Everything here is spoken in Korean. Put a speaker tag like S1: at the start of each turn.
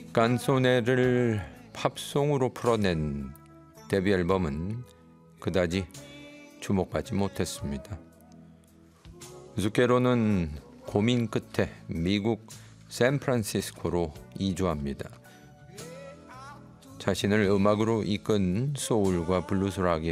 S1: 깐소네를 팝송으로 풀어낸 데뷔 앨범은 그다지 주목받지 못했습니다. zucchero는 고민 끝에 미국 샌프란시스코로 이주합니다. 자신을 음악으로 이끈 소울과 블루스 락의